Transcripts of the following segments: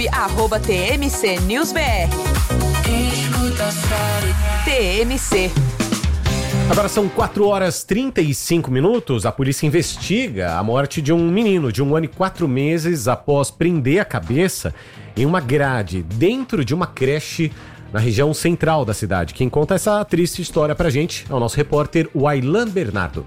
@TMC News BR. TMC. Agora são 4h35. A polícia investiga a morte de um menino de 1 ano e 4 meses após prender a cabeça em uma grade dentro de uma creche na região central da cidade. Quem conta essa triste história pra gente é o nosso repórter Wailan Bernardo.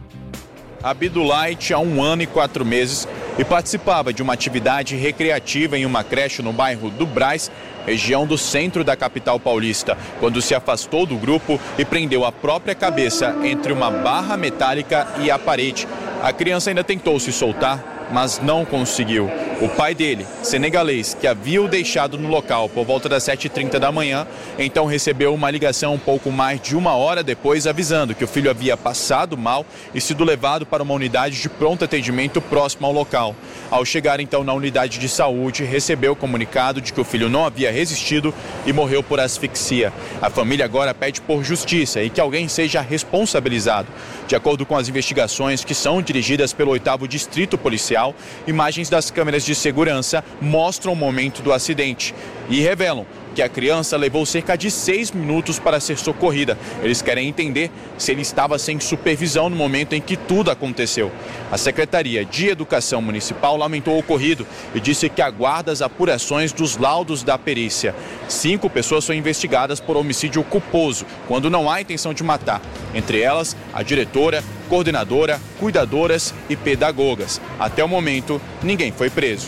Abdullah tinha 1 ano e 4 meses e participava de uma atividade recreativa em uma creche no bairro do Brás, região do centro da capital paulista, quando se afastou do grupo e prendeu a própria cabeça entre uma barra metálica e a parede. A criança ainda tentou se soltar, mas não conseguiu. O pai dele, senegalês, que havia o deixado no local por volta das 7h30 da manhã, então recebeu uma ligação um pouco mais de 1 hora depois, avisando que o filho havia passado mal e sido levado para uma unidade de pronto atendimento próximo ao local. Ao chegar então na unidade de saúde, recebeu o comunicado de que o filho não havia resistido e morreu por asfixia. A família agora pede por justiça e que alguém seja responsabilizado. De acordo com as investigações que são dirigidas pelo 8º Distrito Policial, imagens das câmeras de segurança mostram o momento do acidente e revelam que a criança levou cerca de 6 minutos para ser socorrida. Eles querem entender se ele estava sem supervisão no momento em que tudo aconteceu. A Secretaria de Educação Municipal lamentou o ocorrido e disse que aguarda as apurações dos laudos da perícia. 5 pessoas são investigadas por homicídio culposo, quando não há intenção de matar. Entre elas, a diretora, coordenadora, cuidadoras e pedagogas. Até o momento, ninguém foi preso.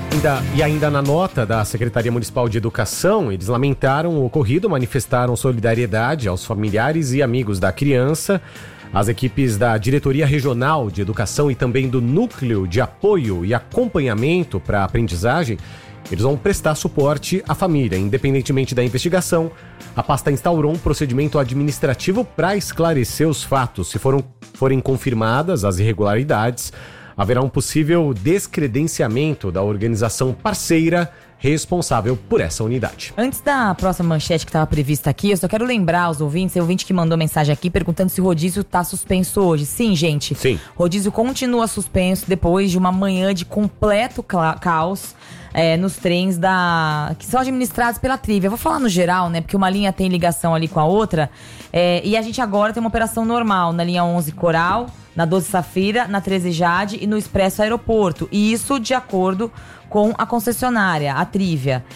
Ainda na nota da Secretaria Municipal de Educação, eles lamentaram o ocorrido, manifestaram solidariedade aos familiares e amigos da criança. As equipes da Diretoria Regional de Educação e também do Núcleo de Apoio e Acompanhamento para a Aprendizagem, eles vão prestar suporte à família. Independentemente da investigação, a pasta instaurou um procedimento administrativo para esclarecer os fatos. Se forem confirmadas as irregularidades, haverá um possível descredenciamento da organização parceira responsável por essa unidade. Antes da próxima manchete que estava prevista aqui, eu só quero lembrar aos ouvintes, o ouvinte que mandou mensagem aqui perguntando se o rodízio está suspenso hoje. Sim, gente. Sim. Rodízio continua suspenso depois de uma manhã de completo caos nos trens que são administrados pela Trivia. Eu vou falar no geral, né? Porque uma linha tem ligação ali com a outra. E a gente agora tem uma operação normal na linha 11 Coral, na 12 Safira, na 13 Jade e no Expresso Aeroporto. E isso de acordo com a concessionária, a Trivia.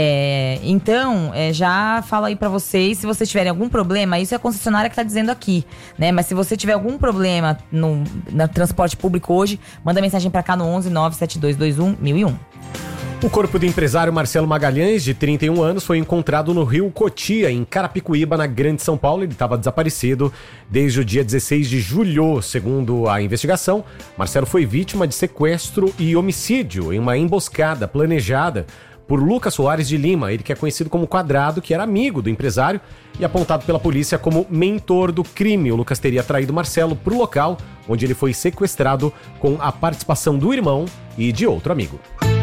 Então, já falo aí pra vocês, se vocês tiverem algum problema, isso é a concessionária que tá dizendo aqui, né? Mas se você tiver algum problema no transporte público hoje, manda mensagem pra cá no 11 97221 1001. O corpo do empresário Marcelo Magalhães, de 31 anos, foi encontrado no rio Cotia, em Carapicuíba, na Grande São Paulo. Ele estava desaparecido desde o dia 16 de julho. Segundo a investigação, Marcelo foi vítima de sequestro e homicídio em uma emboscada planejada por Lucas Soares de Lima, ele que é conhecido como Quadrado, que era amigo do empresário e apontado pela polícia como mentor do crime. O Lucas teria traído Marcelo para o local onde ele foi sequestrado com a participação do irmão e de outro amigo.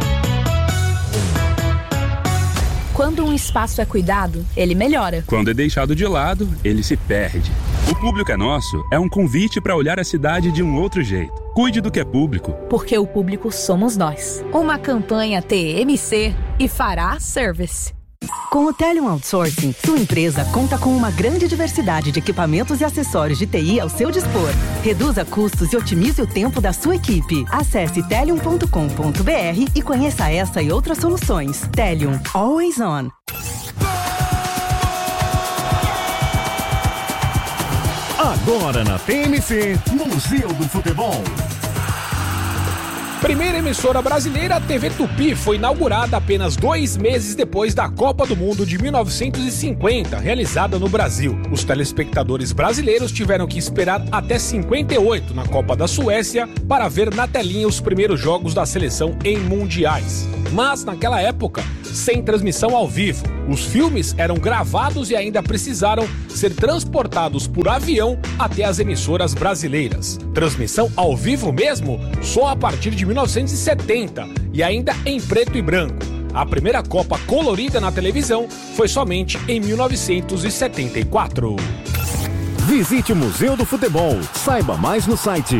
Quando um espaço é cuidado, ele melhora. Quando é deixado de lado, ele se perde. O Público é Nosso é um convite para olhar a cidade de um outro jeito. Cuide do que é público. Porque o público somos nós. Uma campanha TMC e Fará Service. Com o Telium Outsourcing, sua empresa conta com uma grande diversidade de equipamentos e acessórios de TI ao seu dispor. Reduza custos e otimize o tempo da sua equipe. Acesse telium.com.br e conheça essa e outras soluções. Telium, always on. Agora na TMC, Museu do Futebol. Primeira emissora brasileira, a TV Tupi, foi inaugurada apenas 2 meses depois da Copa do Mundo de 1950, realizada no Brasil. Os telespectadores brasileiros tiveram que esperar até 58, na Copa da Suécia, para ver na telinha os primeiros jogos da seleção em mundiais. Mas, naquela época, sem transmissão ao vivo. Os filmes eram gravados e ainda precisaram ser transportados por avião até as emissoras brasileiras. Transmissão ao vivo mesmo só a partir de 1970 e ainda em preto e branco. A primeira Copa colorida na televisão foi somente em 1974. Visite o Museu do Futebol. Saiba mais no site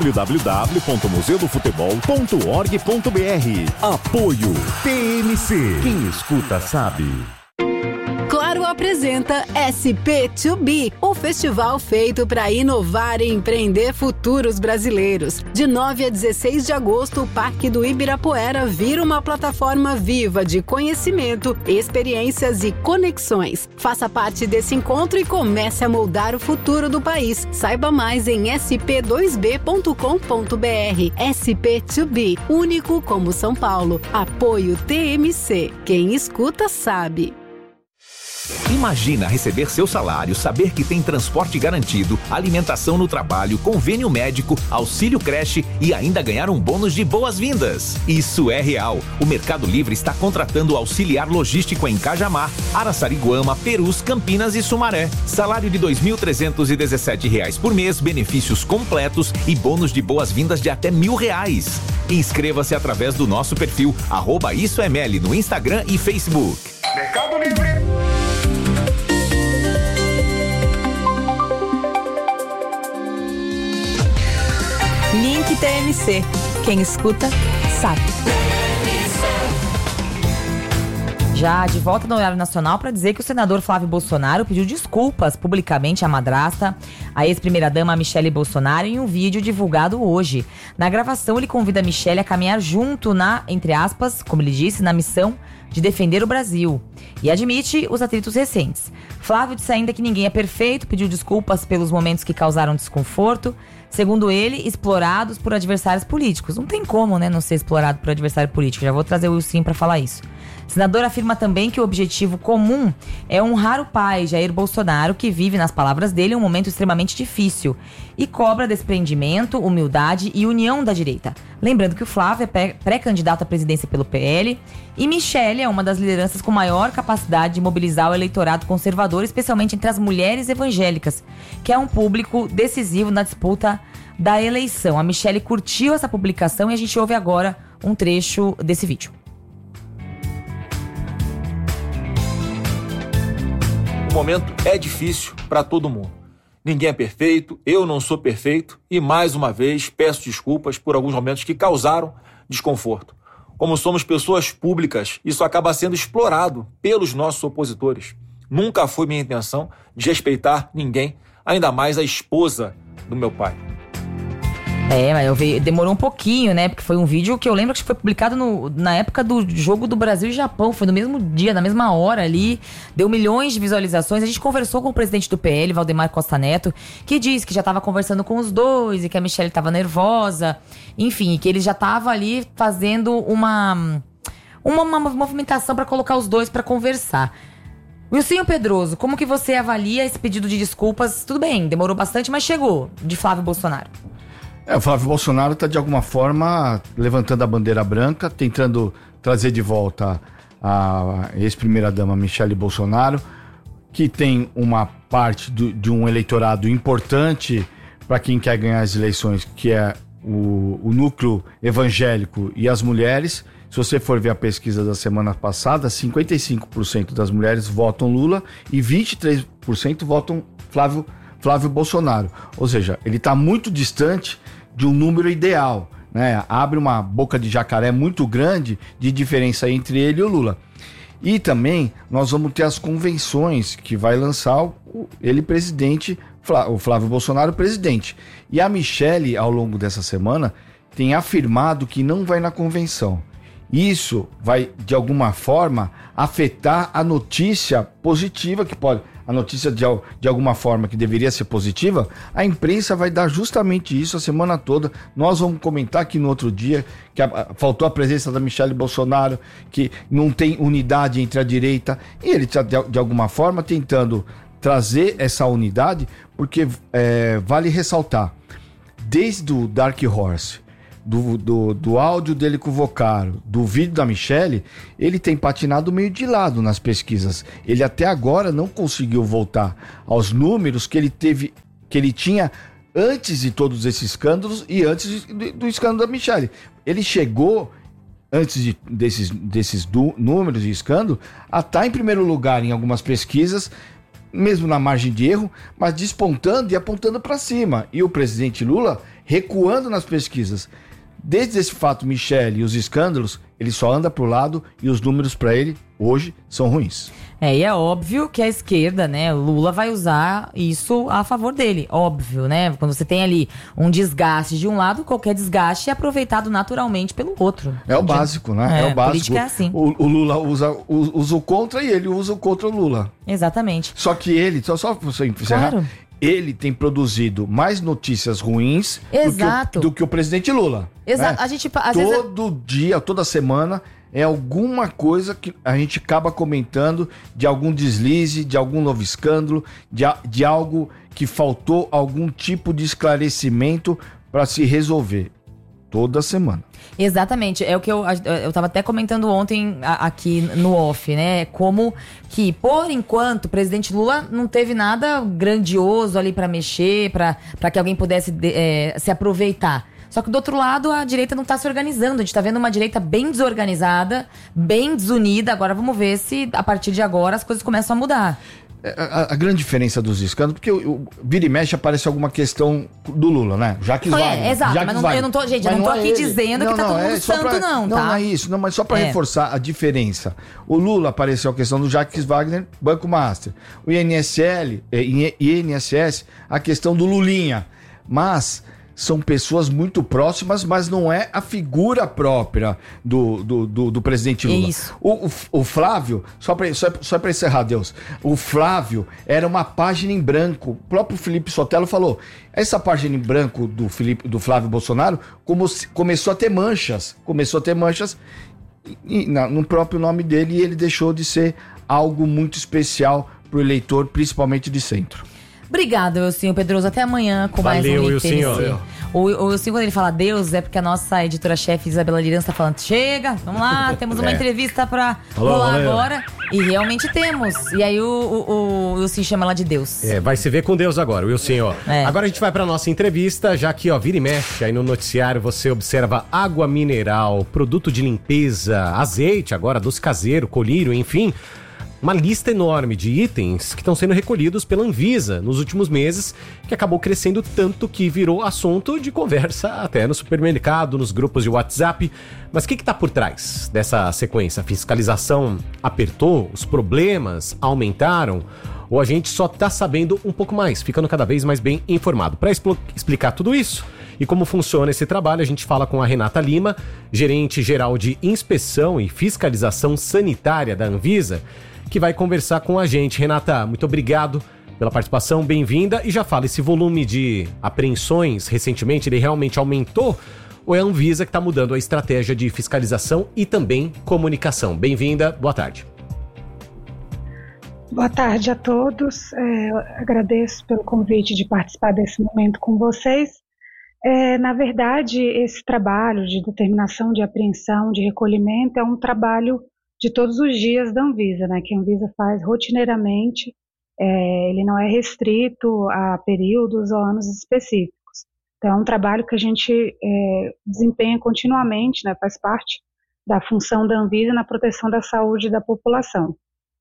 www.museudofutebol.org.br. Apoio TMC. Quem escuta sabe. Claro apresenta SP2B, o festival feito para inovar e empreender futuros brasileiros. De 9 a 16 de agosto, o Parque do Ibirapuera vira uma plataforma viva de conhecimento, experiências e conexões. Faça parte desse encontro e comece a moldar o futuro do país. Saiba mais em sp2b.com.br. SP2B, único como São Paulo. Apoio TMC. Quem escuta sabe. Imagina receber seu salário, saber que tem transporte garantido, alimentação no trabalho, convênio médico, auxílio creche e ainda ganhar um bônus de boas-vindas. Isso é real. O Mercado Livre está contratando auxiliar logístico em Cajamar, Araçariguama, Perus, Campinas e Sumaré. Salário de R$ 2.317 por mês, benefícios completos e bônus de boas-vindas de até R$1.000. Inscreva-se através do nosso perfil @IsoEML no Instagram e Facebook. Mercado Livre. Link TMC. Quem escuta, sabe. Já de volta no Horário Nacional para dizer que o senador Flávio Bolsonaro pediu desculpas publicamente à madrasta, a ex-primeira-dama Michele Bolsonaro, em um vídeo divulgado hoje. Na gravação, ele convida a Michele a caminhar junto na, entre aspas, como ele disse, na missão de defender o Brasil. E admite os atritos recentes. Flávio disse ainda que ninguém é perfeito, pediu desculpas pelos momentos que causaram desconforto. Segundo ele, explorados por adversários políticos. Não tem como, né, não ser explorado por adversário político. Já vou trazer o Wilson para falar isso. O senador afirma também que o objetivo comum é honrar o pai, Jair Bolsonaro, que vive, nas palavras dele, um momento extremamente difícil. E cobra desprendimento, humildade e união da direita. Lembrando que o Flávio é pré-candidato à presidência pelo PL e Michele é uma das lideranças com maior capacidade de mobilizar o eleitorado conservador, especialmente entre as mulheres evangélicas, que é um público decisivo na disputa da eleição. A Michele curtiu essa publicação e a gente ouve agora um trecho desse vídeo. O momento é difícil para todo mundo. Ninguém é perfeito, eu não sou perfeito e, mais uma vez, peço desculpas por alguns momentos que causaram desconforto. Como somos pessoas públicas, isso acaba sendo explorado pelos nossos opositores. Nunca foi minha intenção desrespeitar ninguém, ainda mais a esposa do meu pai. Mas demorou um pouquinho, né? Porque foi um vídeo que eu lembro que foi publicado na época do jogo do Brasil e Japão. Foi no mesmo dia, na mesma hora ali. Deu milhões de visualizações. A gente conversou com o presidente do PL, Valdemar Costa Neto, que disse que já estava conversando com os dois e que a Michele estava nervosa. Enfim, que ele já estava ali fazendo uma movimentação para colocar os dois para conversar. Wilson Pedroso, como que você avalia esse pedido de desculpas? Tudo bem, demorou bastante, mas chegou, de Flávio Bolsonaro. O Flávio Bolsonaro está, de alguma forma, levantando a bandeira branca, tentando trazer de volta a ex-primeira-dama Michele Bolsonaro, que tem uma parte de um eleitorado importante para quem quer ganhar as eleições, que é o núcleo evangélico e as mulheres. Se você for ver a pesquisa da semana passada, 55% das mulheres votam Lula e 23% votam Flávio Bolsonaro. Ou seja, ele está muito distante de um número ideal, né? Abre uma boca de jacaré muito grande de diferença entre ele e o Lula. E também nós vamos ter as convenções que vai lançar ele presidente, o Flávio Bolsonaro presidente. E a Michele, ao longo dessa semana, tem afirmado que não vai na convenção. Isso vai, de alguma forma, afetar a notícia positiva que pode... A notícia de alguma forma que deveria ser positiva, a imprensa vai dar justamente isso a semana toda. Nós vamos comentar aqui no outro dia que faltou a presença da Michele Bolsonaro, que não tem unidade entre a direita, e ele está de alguma forma tentando trazer essa unidade, porque vale ressaltar, desde o Dark Horse, do áudio dele com o Vocaro, do vídeo da Michele, ele tem patinado meio de lado nas pesquisas. Ele até agora não conseguiu voltar aos números que ele tinha antes de todos esses escândalos e antes do escândalo da Michele. Ele chegou, antes desses números de escândalo, a estar em primeiro lugar em algumas pesquisas, mesmo na margem de erro, mas despontando e apontando para cima. E o presidente Lula recuando nas pesquisas. Desde esse fato, Michele, e os escândalos, ele só anda pro lado e os números para ele, hoje, são ruins. E é óbvio que a esquerda, né, Lula vai usar isso a favor dele, óbvio, né? Quando você tem ali um desgaste de um lado, qualquer desgaste é aproveitado naturalmente pelo outro. É o básico, né? É o básico. Política é assim. O Lula usa o contra e ele usa o contra o Lula. Exatamente. Só que ele, só pra você encerrar, claro, ele tem produzido mais notícias ruins do que o presidente Lula. Exato. Né? A gente, todo dia, toda semana, é alguma coisa que a gente acaba comentando de algum deslize, de algum novo escândalo, de algo que faltou algum tipo de esclarecimento para se resolver. Toda semana. Exatamente, é o que eu tava até comentando ontem aqui no off, né? Como que, por enquanto, o presidente Lula não teve nada grandioso ali para mexer, para que alguém pudesse se aproveitar. Só que do outro lado, a direita não tá se organizando. A gente tá vendo uma direita bem desorganizada, bem desunida. Agora vamos ver se, a partir de agora, as coisas começam a mudar. A grande diferença dos escândalos, porque vira e mexe aparece alguma questão do Lula, né? Jacques Wagner. Exato, mas eu não tô, gente, eu não tô aqui dizendo que tá todo mundo santo, tá? Não é isso, não, mas só para reforçar a diferença. O Lula apareceu a questão do Jacques Wagner, Banco Master. O INSS, a questão do Lulinha. Mas são pessoas muito próximas, mas não é a figura própria do presidente Lula. Isso. O Flávio, só para encerrar, Deus, o Flávio era uma página em branco. O próprio Felipe Sotelo falou, essa página em branco do Flávio Bolsonaro começou a ter manchas. No próprio nome dele, e ele deixou de ser algo muito especial para o eleitor, principalmente de centro. Obrigado, Wilsinho Pedroso. Até amanhã com mais um Wilsinho. O Wilsinho, quando ele fala Deus, é porque a nossa editora-chefe Isabela Lirança tá falando, chega, vamos lá, temos uma entrevista pra rolar agora. E realmente temos. E aí o Wilsinho chama ela de Deus. Vai se ver com Deus agora, Wilsinho. Agora a gente vai pra nossa entrevista, já que, vira e mexe, aí no noticiário você observa água mineral, produto de limpeza, azeite agora, doce caseiro, colírio, enfim. Uma lista enorme de itens que estão sendo recolhidos pela Anvisa nos últimos meses, que acabou crescendo tanto que virou assunto de conversa até no supermercado, nos grupos de WhatsApp. Mas o que está por trás dessa sequência? A fiscalização apertou? Os problemas aumentaram? Ou a gente só está sabendo um pouco mais, ficando cada vez mais bem informado? Para explicar tudo isso e como funciona esse trabalho, a gente fala com a Renata Lima, gerente geral de inspeção e fiscalização sanitária da Anvisa, que vai conversar com a gente. Renata, muito obrigado pela participação, bem-vinda. E já fala, esse volume de apreensões recentemente, ele realmente aumentou? Ou é a Anvisa que está mudando a estratégia de fiscalização e também comunicação? Bem-vinda, boa tarde. Boa tarde a todos. Agradeço pelo convite de participar desse momento com vocês. Na verdade, esse trabalho de determinação de apreensão, de recolhimento, é um trabalho de todos os dias da Anvisa, né, que a Anvisa faz rotineiramente, ele não é restrito a períodos ou anos específicos. Então é um trabalho que a gente desempenha continuamente, né, faz parte da função da Anvisa na proteção da saúde da população.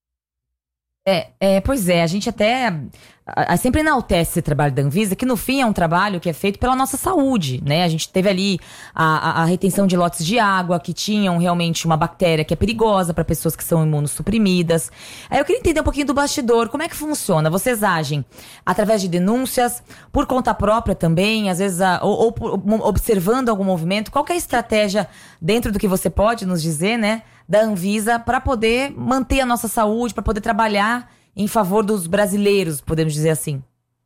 Pois é, a gente até sempre enaltece esse trabalho da Anvisa, que no fim é um trabalho que é feito pela nossa saúde, né? A gente teve ali a retenção de lotes de água que tinham realmente uma bactéria que é perigosa para pessoas que são imunossuprimidas. Aí eu queria entender um pouquinho do bastidor, como é que funciona? Vocês agem através de denúncias, por conta própria também, às vezes ou observando algum movimento? Qual que é a estratégia, dentro do que você pode nos dizer, né, da Anvisa, para poder manter a nossa saúde, para poder trabalhar em favor dos brasileiros, podemos dizer assim?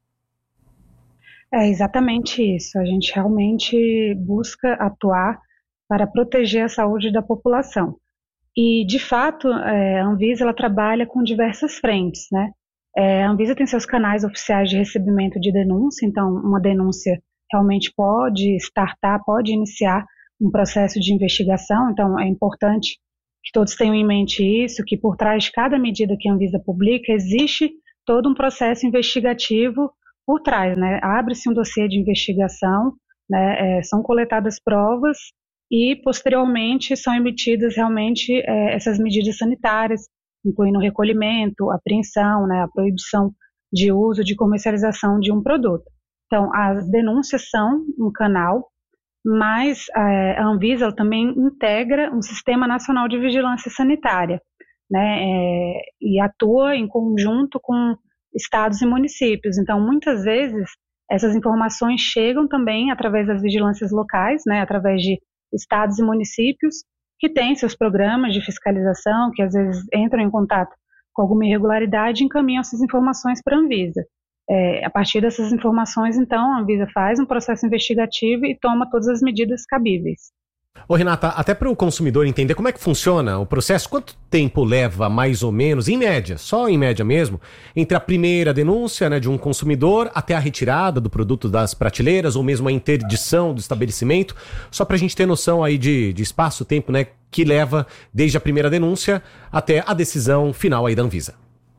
É exatamente isso. A gente realmente busca atuar para proteger a saúde da população. E, de fato, a Anvisa ela trabalha com diversas frentes, né? A Anvisa tem seus canais oficiais de recebimento de denúncia, então uma denúncia realmente pode iniciar um processo de investigação, então é importante que todos tenham em mente isso, que por trás de cada medida que a Anvisa publica, existe todo um processo investigativo por trás, né? Abre-se um dossiê de investigação, né? São coletadas provas e, posteriormente, são emitidas realmente essas medidas sanitárias, incluindo o recolhimento, a apreensão, né, a proibição de uso, de comercialização de um produto. Então, as denúncias são um canal, mas a Anvisa também integra um Sistema Nacional de Vigilância Sanitária, né, e atua em conjunto com estados e municípios. Então, muitas vezes, essas informações chegam também através das vigilâncias locais, né, através de estados e municípios que têm seus programas de fiscalização, que às vezes entram em contato com alguma irregularidade e encaminham essas informações para a Anvisa. A partir dessas informações, então, a Anvisa faz um processo investigativo e toma todas as medidas cabíveis. Ô Renata, até para o consumidor entender como é que funciona o processo, quanto tempo leva mais ou menos, em média, só em média mesmo, entre a primeira denúncia, né, de um consumidor até a retirada do produto das prateleiras ou mesmo a interdição do estabelecimento, só para a gente ter noção aí de espaço-tempo, né, que leva desde a primeira denúncia até a decisão final aí da Anvisa.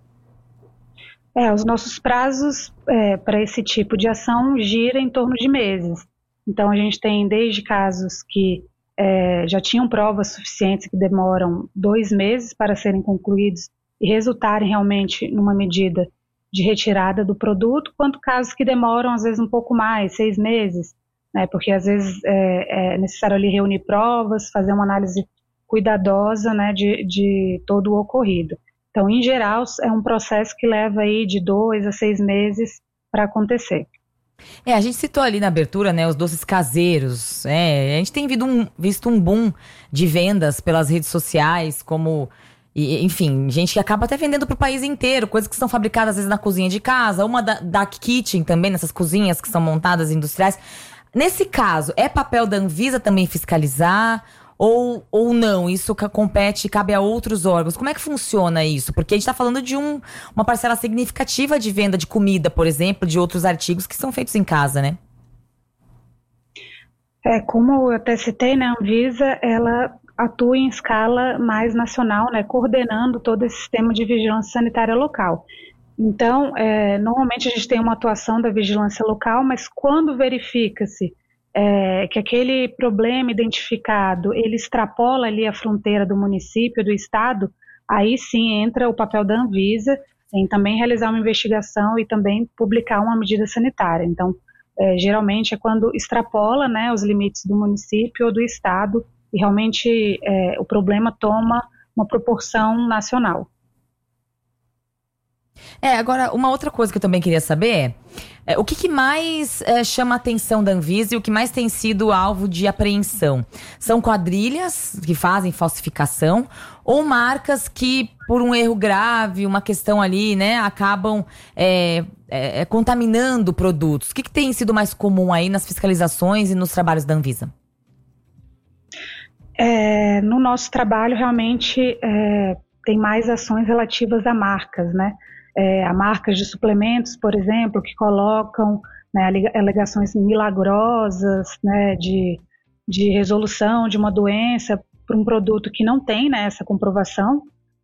Os nossos prazos para esse tipo de ação giram em torno de meses. Então, a gente tem desde casos que já tinham provas suficientes que demoram 2 meses para serem concluídos e resultarem realmente numa medida de retirada do produto, quanto casos que demoram às vezes um pouco mais, 6 meses, né, porque às vezes é necessário ali reunir provas, fazer uma análise cuidadosa, né, de todo o ocorrido. Então, em geral, é um processo que leva aí de 2 a 6 meses para acontecer. A gente citou ali na abertura, né, os doces caseiros. A gente tem visto um boom de vendas pelas redes sociais, como, enfim, gente que acaba até vendendo para o país inteiro, coisas que são fabricadas às vezes na cozinha de casa, uma dark kitchen também, nessas cozinhas que são montadas industriais. Nesse caso, é papel da Anvisa também fiscalizar ou não? Isso cabe a outros órgãos. Como é que funciona isso? Porque a gente está falando de uma parcela significativa de venda de comida, por exemplo, de outros artigos que são feitos em casa, né? Como eu até citei, né, a Anvisa, ela atua em escala mais nacional, né, coordenando todo esse sistema de vigilância sanitária local. Então, normalmente a gente tem uma atuação da vigilância local, mas quando verifica-se que aquele problema identificado, ele extrapola ali a fronteira do município, do estado, aí sim entra o papel da Anvisa em também realizar uma investigação e também publicar uma medida sanitária. Então, geralmente é quando extrapola, né, os limites do município ou do estado e realmente o problema toma uma proporção nacional. Agora, uma outra coisa que eu também queria saber o que mais chama a atenção da Anvisa e o que mais tem sido alvo de apreensão? São quadrilhas que fazem falsificação ou marcas que, por um erro grave, uma questão ali, né, acabam contaminando produtos? O que tem sido mais comum aí nas fiscalizações e nos trabalhos da Anvisa? No nosso trabalho, realmente, tem mais ações relativas a marcas, né? A marcas de suplementos, por exemplo, que colocam, né, alegações milagrosas, né, de resolução de uma doença para um produto que não tem, né, essa comprovação,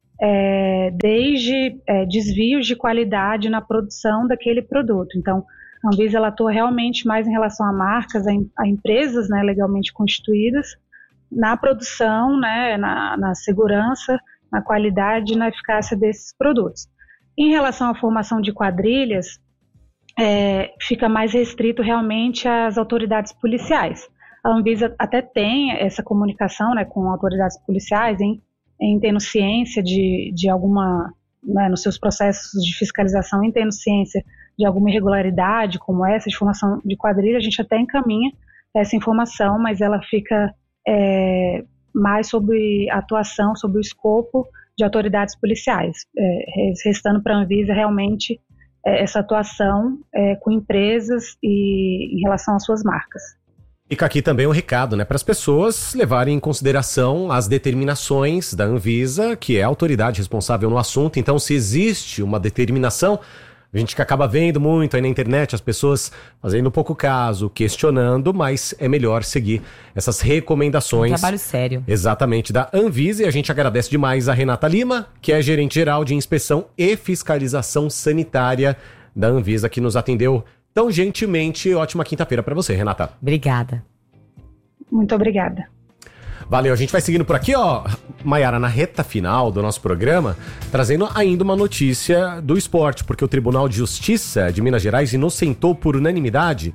desde desvios de qualidade na produção daquele produto. Então, a Anvisa ela atua realmente mais em relação a marcas, a empresas, né, legalmente constituídas, na produção, né, na segurança, na qualidade e na eficácia desses produtos. Em relação à formação de quadrilhas, fica mais restrito realmente às autoridades policiais. A Anvisa até tem essa comunicação, né, com autoridades policiais em tendo ciência de alguma, né, nos seus processos de fiscalização, em tendo ciência de alguma irregularidade como essa de formação de quadrilha, a gente até encaminha essa informação, mas ela fica mais sobre a atuação, sobre o escopo de autoridades policiais, restando para a Anvisa realmente essa atuação com empresas e em relação às suas marcas. Fica aqui também um recado, né, para as pessoas levarem em consideração as determinações da Anvisa, que é a autoridade responsável no assunto. Então, se existe uma determinação, a gente que acaba vendo muito aí na internet, as pessoas fazendo pouco caso, questionando, mas é melhor seguir essas recomendações. Um trabalho sério. Exatamente, da Anvisa. E a gente agradece demais a Renata Lima, que é gerente-geral de inspeção e fiscalização sanitária da Anvisa, que nos atendeu tão gentilmente. Ótima quinta-feira para você, Renata. Obrigada. Muito obrigada. Valeu, a gente vai seguindo por aqui, ó, Maiara, na reta final do nosso programa, trazendo ainda uma notícia do esporte, porque o Tribunal de Justiça de Minas Gerais inocentou por unanimidade,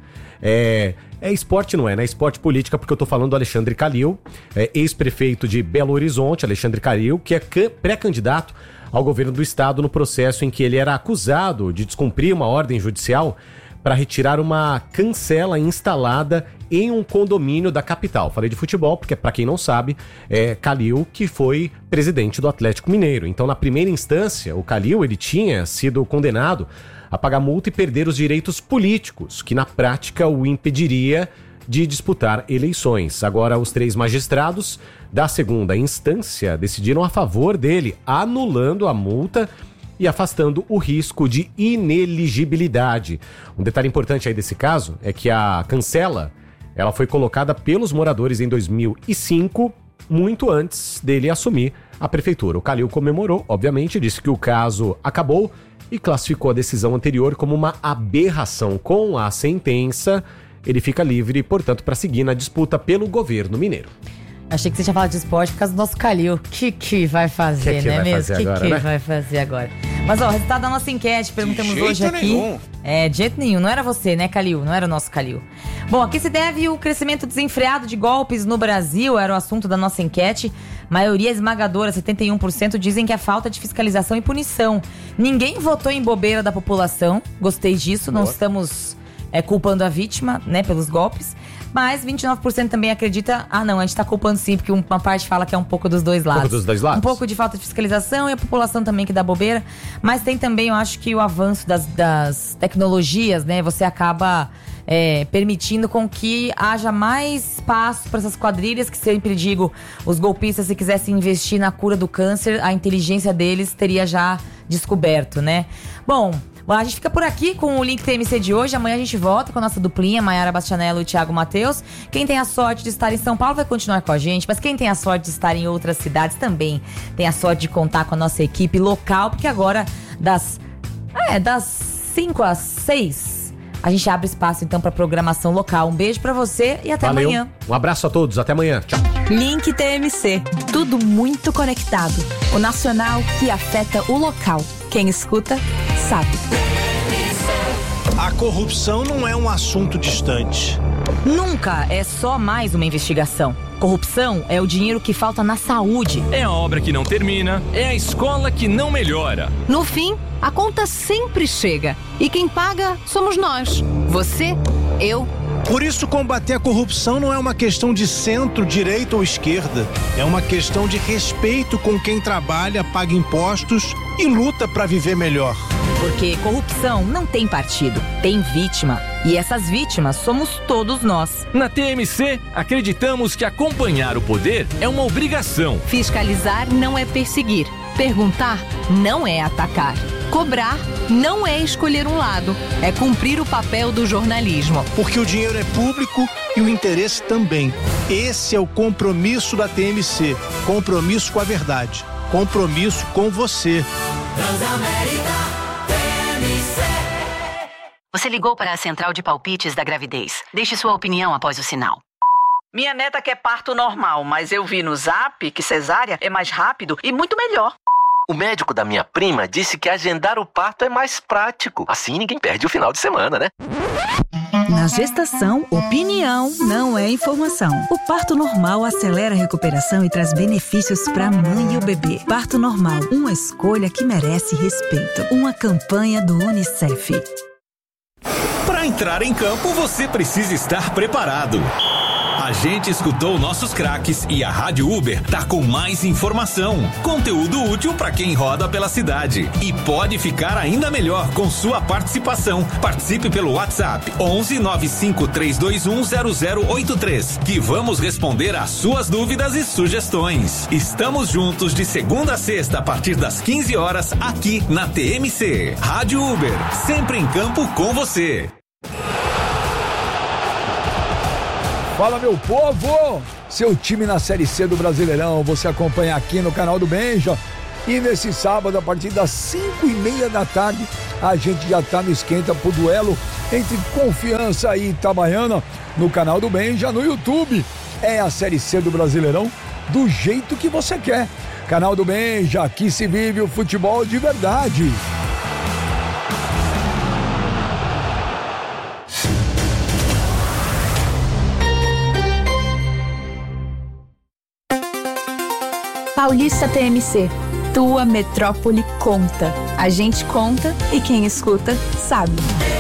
esporte não é, né? Esporte política, porque eu tô falando do Alexandre Calil, ex-prefeito de Belo Horizonte, Alexandre Calil, que é pré-candidato ao governo do estado no processo em que ele era acusado de descumprir uma ordem judicial para retirar uma cancela instalada em um condomínio da capital. Falei de futebol porque, para quem não sabe, Calil que foi presidente do Atlético Mineiro. Então, na primeira instância, o Calil ele tinha sido condenado a pagar multa e perder os direitos políticos, que na prática o impediria de disputar eleições. Agora, os 3 magistrados da segunda instância decidiram a favor dele, anulando a multa e afastando o risco de ineligibilidade. Um detalhe importante aí desse caso é que a cancela ela foi colocada pelos moradores em 2005, muito antes dele assumir a prefeitura. O Calil comemorou, obviamente, disse que o caso acabou e classificou a decisão anterior como uma aberração. Com a sentença, ele fica livre, portanto, para seguir na disputa pelo governo mineiro. Achei que você tinha falado de esporte por causa do nosso Calil. O que vai fazer, né mesmo? O que vai fazer agora? Mas, ó, o resultado da nossa enquete, perguntamos hoje aqui. Nenhum. De jeito nenhum. Não era você, né, Calil? Não era o nosso Calil. Bom, aqui se deve o crescimento desenfreado de golpes no Brasil, era o assunto da nossa enquete. Maioria esmagadora, 71%, dizem que é falta de fiscalização e punição. Ninguém votou em bobeira da população. Gostei disso. Não estamos culpando a vítima, né, pelos golpes. Mas 29% também acredita... Ah, não, a gente tá culpando sim, porque uma parte fala que é um pouco dos dois lados. Um pouco dos dois lados? Um pouco de falta de fiscalização e a população também que dá bobeira. Mas tem também, eu acho que o avanço das tecnologias, né? Você acaba permitindo com que haja mais espaço para essas quadrilhas, que sempre digo, os golpistas, se quisessem investir na cura do câncer, a inteligência deles teria já descoberto, né? Bom... A gente fica por aqui com o Link TMC de hoje. Amanhã a gente volta com a nossa duplinha, Maiara Bastianello e Thiago Matheus. Quem tem a sorte de estar em São Paulo vai continuar com a gente, mas quem tem a sorte de estar em outras cidades também tem a sorte de contar com a nossa equipe local, porque agora das 5 às 6 a gente abre espaço então para programação local. Um beijo para você e até amanhã. Um abraço a todos, até amanhã. Tchau. Link TMC, tudo muito conectado. O nacional que afeta o local. Quem escuta, sabe. A corrupção não é um assunto distante. Nunca é só mais uma investigação. Corrupção é o dinheiro que falta na saúde. É a obra que não termina, é a escola que não melhora. No fim, a conta sempre chega. E quem paga somos nós. Você, eu. Por isso, combater a corrupção não é uma questão de centro, direita ou esquerda. É uma questão de respeito com quem trabalha, paga impostos e luta para viver melhor. Porque corrupção não tem partido, tem vítima. E essas vítimas somos todos nós. Na TMC, acreditamos que acompanhar o poder é uma obrigação. Fiscalizar não é perseguir. Perguntar não é atacar. Cobrar não é escolher um lado, é cumprir o papel do jornalismo. Porque o dinheiro é público e o interesse também. Esse é o compromisso da TMC. Compromisso com a verdade. Compromisso com você. Transamérica TMC. Você ligou para a central de palpites da gravidez. Deixe sua opinião após o sinal. Minha neta quer parto normal, mas eu vi no Zap que cesárea é mais rápido e muito melhor. O médico da minha prima disse que agendar o parto é mais prático. Assim ninguém perde o final de semana, né? Na gestação, opinião não é informação. O parto normal acelera a recuperação e traz benefícios para a mãe e o bebê. Parto normal, uma escolha que merece respeito. Uma campanha do UNICEF. Para entrar em campo, você precisa estar preparado. A gente escutou nossos craques e a Rádio Uber tá com mais informação, conteúdo útil para quem roda pela cidade. E pode ficar ainda melhor com sua participação. Participe pelo WhatsApp 11 95 321 0083, que vamos responder às suas dúvidas e sugestões. Estamos juntos de segunda a sexta a partir das 15 horas aqui na TMC. Rádio Uber, sempre em campo com você. Fala, meu povo! Seu time na Série C do Brasileirão, você acompanha aqui no canal do Benja. E nesse sábado, a partir das 5:30 da tarde, a gente já tá no esquenta pro duelo entre Confiança e Itabaiana no canal do Benja, no YouTube. é a Série C do Brasileirão do jeito que você quer. Canal do Benja, aqui se vive o futebol de verdade. Paulista TMC, tua metrópole conta. A gente conta e quem escuta sabe.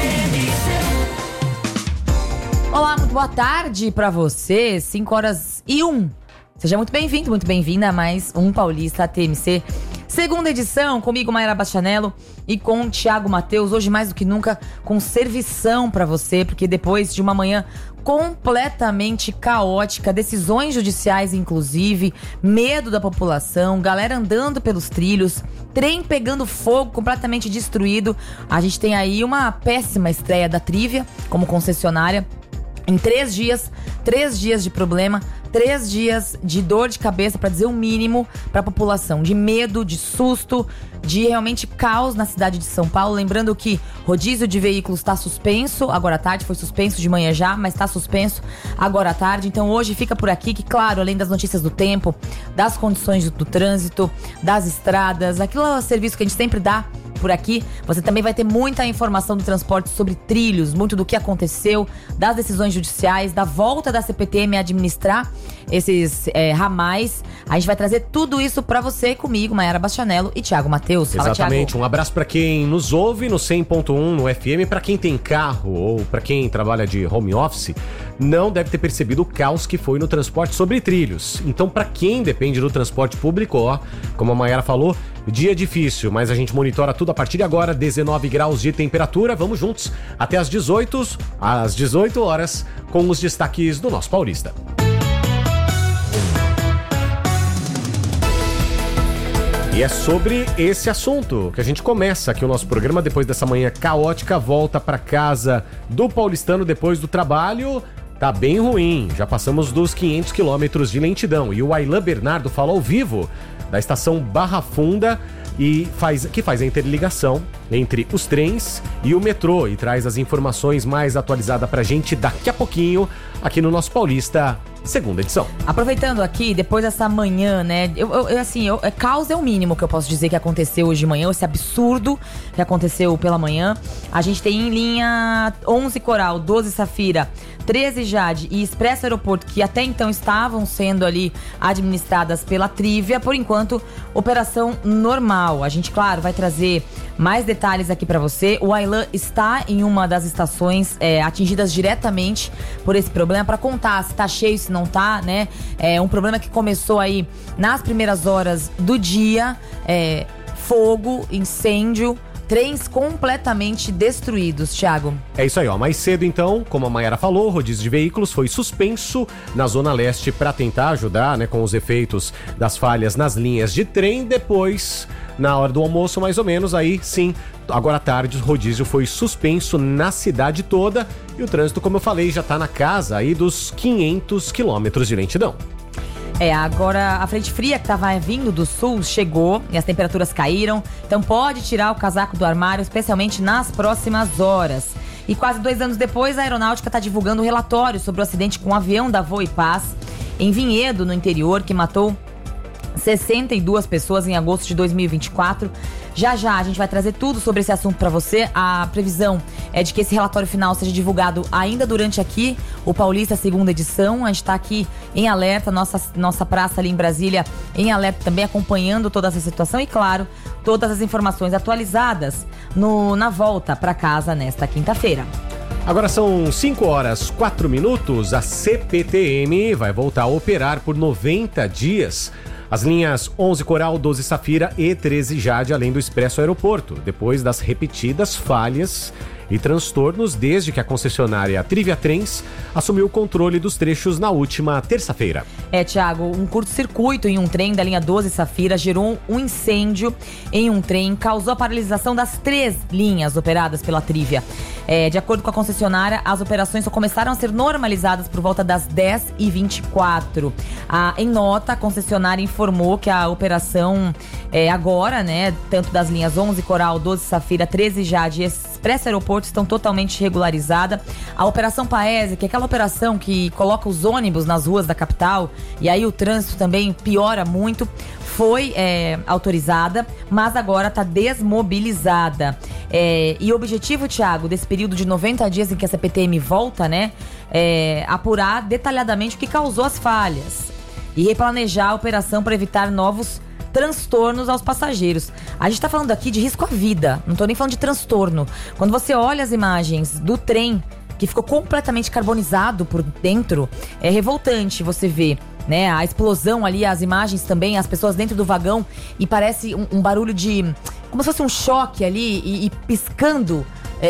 Olá, muito boa tarde pra você, 5h01. Seja muito bem-vindo, muito bem-vinda a mais um Paulista TMC. Segunda edição, comigo, Mayara Bastianello, e com o Thiago Matheus. Hoje, mais do que nunca, com servição pra você, porque depois de uma manhã completamente caótica, decisões judiciais inclusive, medo da população, galera andando pelos trilhos, trem pegando fogo, completamente destruído. A gente tem aí uma péssima estreia da Trívia como concessionária. Em 3 dias de problema, 3 dias de dor de cabeça, para dizer o mínimo, para a população, de medo, de susto, de realmente caos na cidade de São Paulo. Lembrando que rodízio de veículos está suspenso agora à tarde, foi suspenso de manhã já, mas está suspenso agora à tarde. Então hoje fica por aqui que, claro, além das notícias do tempo, das condições do trânsito, das estradas, aquilo serviço que a gente sempre dá por aqui, você também vai ter muita informação do transporte sobre trilhos, muito do que aconteceu, das decisões judiciais, da volta da CPTM a administrar esses ramais. A gente vai trazer tudo isso pra você comigo, Mayara Bastianello e Thiago Matheus. Fala, exatamente, Thiago. Um abraço pra quem nos ouve no 100.1 no FM, pra quem tem carro ou pra quem trabalha de home office, não deve ter percebido o caos que foi no transporte sobre trilhos. Então, pra quem depende do transporte público, ó, como a Mayara falou, dia difícil, mas a gente monitora tudo a partir de agora, 19 graus de temperatura. Vamos juntos até às 18 horas com os destaques do nosso Paulista. E é sobre esse assunto que a gente começa aqui o nosso programa depois dessa manhã caótica, volta para casa do paulistano depois do trabalho. Tá bem ruim, já passamos dos 500 quilômetros de lentidão. E o Aylan Bernardo fala ao vivo da estação Barra Funda que faz a interligação entre os trens e o metrô e traz as informações mais atualizadas pra gente daqui a pouquinho aqui no nosso Paulista, segunda edição. Aproveitando aqui, depois dessa manhã, né, caos é o mínimo que eu posso dizer que aconteceu hoje de manhã, esse absurdo que aconteceu pela manhã. A gente tem em linha 11 Coral, 12 Safira, 13 Jade e Expresso Aeroporto, que até então estavam sendo ali administradas pela Trívia, por enquanto, operação normal. A gente, claro, vai trazer mais detalhes aqui pra você. O Aylan está em uma das estações atingidas diretamente por esse problema, pra contar se tá cheio, se não tá, né? É um problema que começou aí nas primeiras horas do dia, fogo, incêndio, trens completamente destruídos, Thiago. É isso aí, ó. Mais cedo, então, como a Mayara falou, o rodízio de veículos foi suspenso na Zona Leste para tentar ajudar, né, com os efeitos das falhas nas linhas de trem. Depois, na hora do almoço, mais ou menos, aí sim, agora à tarde, o rodízio foi suspenso na cidade toda e o trânsito, como eu falei, já tá na casa aí dos 500 quilômetros de lentidão. Agora a frente fria que estava vindo do sul chegou e as temperaturas caíram, então pode tirar o casaco do armário, especialmente nas próximas horas. E quase 2 anos depois, a Aeronáutica está divulgando um relatório sobre o acidente com um avião da Voe Paz em Vinhedo, no interior, que matou 62 pessoas em agosto de 2024. Já a gente vai trazer tudo sobre esse assunto para você. A previsão é de que esse relatório final seja divulgado ainda durante aqui o Paulista, segunda edição. A gente tá aqui em alerta, nossa praça ali em Brasília em alerta também, acompanhando toda essa situação e, claro, todas as informações atualizadas na volta para casa nesta quinta-feira. Agora são 5h04. A CPTM vai voltar a operar por 90 dias. As linhas 11 Coral, 12 Safira e 13 Jade, além do Expresso Aeroporto, depois das repetidas falhas e transtornos desde que a concessionária Trívia Trens assumiu o controle dos trechos na última terça-feira. Thiago, um curto-circuito em um trem da linha 12 Safira gerou um incêndio em um trem, causou a paralisação das 3 linhas operadas pela Trívia. De acordo com a concessionária, as operações só começaram a ser normalizadas por volta das 10h24. Em nota, a concessionária informou que a operação agora, né, tanto das linhas 11 Coral, 12 Safira, 13 Jade e Expresso Aeroporto estão totalmente regularizadas. A Operação Paese, que é aquela operação que coloca os ônibus nas ruas da capital, e aí o trânsito também piora muito, foi autorizada, mas agora está desmobilizada. E o objetivo, Thiago, desse período de 90 dias em que a CPTM volta, né, apurar detalhadamente o que causou as falhas e replanejar a operação para evitar novos transtornos aos passageiros. A gente tá falando aqui de risco à vida, não tô nem falando de transtorno. Quando você olha as imagens do trem que ficou completamente carbonizado por dentro, é revoltante você ver, né, a explosão ali, as imagens também, as pessoas dentro do vagão, e parece um barulho de... como se fosse um choque ali e piscando,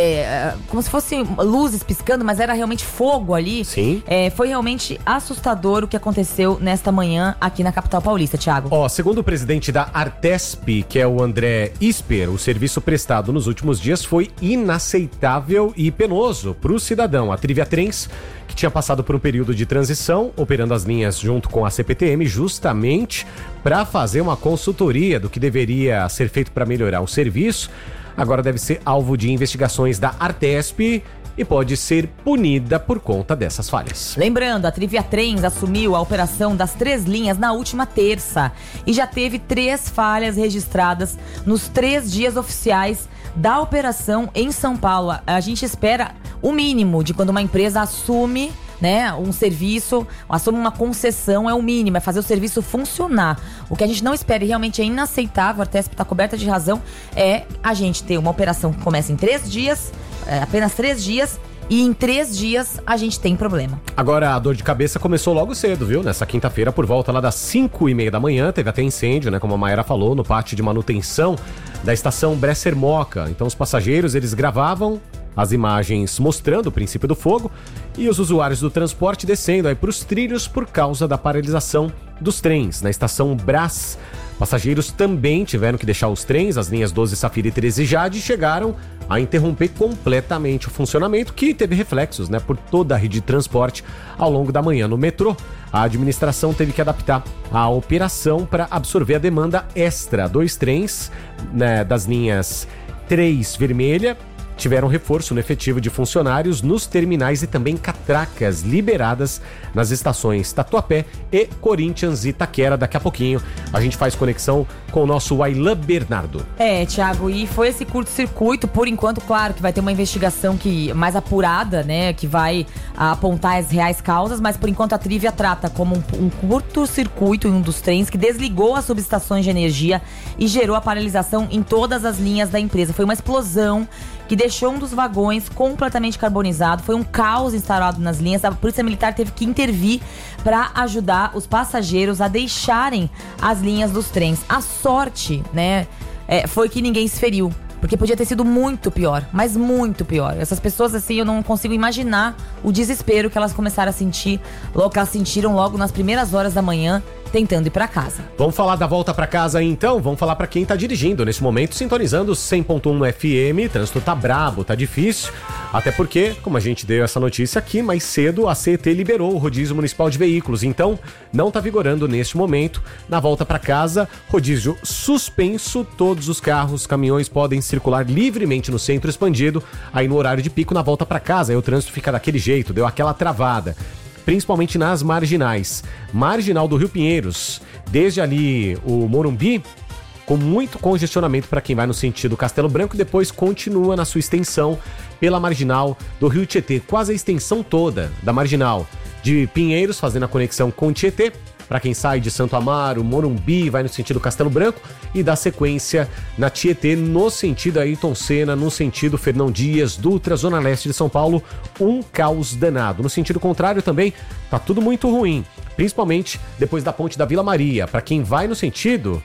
como se fossem luzes piscando, mas era realmente fogo ali. Sim. Foi realmente assustador o que aconteceu nesta manhã aqui na capital paulista, Thiago. Segundo o presidente da Artesp, que é o André Isper, o serviço prestado nos últimos dias foi inaceitável e penoso para o cidadão. A Trivia Trens, que tinha passado por um período de transição, operando as linhas junto com a CPTM, justamente para fazer uma consultoria do que deveria ser feito para melhorar o serviço, agora deve ser alvo de investigações da Artesp e pode ser punida por conta dessas falhas. Lembrando, a Trivia Trens assumiu a operação das 3 linhas na última terça e já teve 3 falhas registradas nos 3 dias oficiais da operação em São Paulo. A gente espera o mínimo de quando uma empresa assume, né, um serviço, assume uma concessão, é o mínimo, é fazer o serviço funcionar. O que a gente não espera e realmente é inaceitável, a Artesp está coberta de razão, é a gente ter uma operação que começa em 3 dias, apenas 3 dias, e em 3 dias a gente tem problema. Agora, a dor de cabeça começou logo cedo, viu? Nessa quinta-feira, por volta lá das 5h30 da manhã, teve até incêndio, né? Como a Mayara falou, no pátio de manutenção da estação Bresser Moca. Então, os passageiros, eles gravavam as imagens mostrando o princípio do fogo e os usuários do transporte descendo aí para os trilhos por causa da paralisação dos trens. Na estação Brás, passageiros também tiveram que deixar os trens, as linhas 12 Safira e 13 Jade, e chegaram a interromper completamente o funcionamento, que teve reflexos, né, por toda a rede de transporte ao longo da manhã. No metrô, a administração teve que adaptar a operação para absorver a demanda extra. 2 trens, né, das linhas 3 vermelha tiveram reforço no efetivo de funcionários nos terminais e também catracas liberadas nas estações Tatuapé e Corinthians e Itaquera. Daqui a pouquinho a gente faz conexão com o nosso Ailan Bernardo. Thiago, e foi esse curto-circuito, por enquanto, claro que vai ter uma investigação mais apurada, né, que vai apontar as reais causas, mas por enquanto a Trivia trata como um curto-circuito em um dos trens que desligou as subestações de energia e gerou a paralisação em todas as linhas da empresa. Foi uma explosão que deixou um dos vagões completamente carbonizado. Foi um caos instalado nas linhas. A Polícia Militar teve que intervir para ajudar os passageiros a deixarem as linhas dos trens. A sorte, né, foi que ninguém se feriu, porque podia ter sido muito pior, mas muito pior. Essas pessoas, assim, eu não consigo imaginar o desespero que elas começaram a sentir, que elas sentiram logo nas primeiras horas da manhã, tentando ir pra casa. Vamos falar da volta pra casa então? Vamos falar pra quem tá dirigindo nesse momento, sintonizando 100.1 FM. Trânsito tá brabo, tá difícil, até porque, como a gente deu essa notícia aqui mais cedo, a CET liberou o rodízio municipal de veículos, então não tá vigorando neste momento. Na volta pra casa, rodízio suspenso, todos os carros, caminhões podem circular livremente no centro expandido, aí no horário de pico na volta pra casa, aí o trânsito fica daquele jeito, deu aquela travada, principalmente nas marginais. Marginal do Rio Pinheiros, desde ali o Morumbi, com muito congestionamento para quem vai no sentido Castelo Branco, e depois continua na sua extensão pela marginal do Rio Tietê, quase a extensão toda da marginal de Pinheiros, fazendo a conexão com Tietê, para quem sai de Santo Amaro, Morumbi, vai no sentido Castelo Branco e dá sequência na Tietê, no sentido Ayrton Senna, no sentido Fernão Dias, Dutra, Zona Leste de São Paulo, um caos danado. No sentido contrário também, tá tudo muito ruim, principalmente depois da ponte da Vila Maria, para quem vai no sentido